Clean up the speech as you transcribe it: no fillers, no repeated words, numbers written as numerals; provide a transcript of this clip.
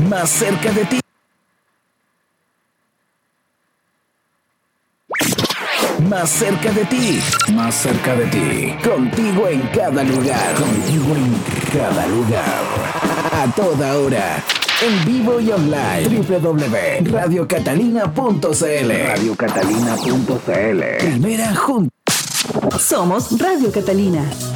más cerca de ti. Más cerca de ti, más cerca de ti. Contigo en cada lugar, contigo en cada lugar. A toda hora, en vivo y online. www.radiocatalina.cl. Radiocatalina.cl. Primera junta. Somos Radio Catalina.